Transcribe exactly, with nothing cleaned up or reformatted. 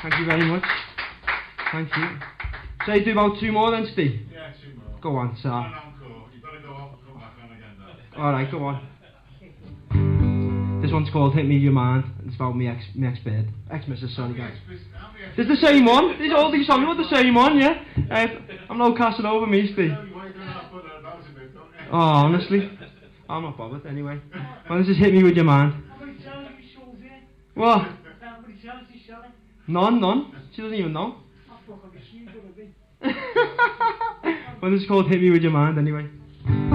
Thank you very much. Thank you. So you do about two more then, Steve? Yeah, two more. Go on, sir. One encore. You've got to go off and come back on again, though. Alright, go on. This one's called Hit Me Your Man. It's about me ex, me ex-bird. Ex-missus, sorry guys. It's the same one. These all these songs are the same one, yeah? Uh, I'm no casting over me, Steve. Oh, honestly. I'm not bothered anyway. Well, this is Hit Me With Your Man. How many times have you sold it? What? How many times did you sell it? None, none. She doesn't even know. I thought I was seen, but I did. Well, this is called Hit Me With Your Mind anyway.